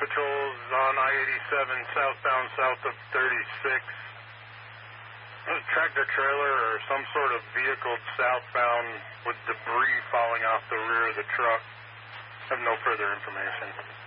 patrols on I-87 southbound south of 36. There's a tractor trailer or some sort of vehicle southbound with debris falling off the rear of the truck. I have no further information.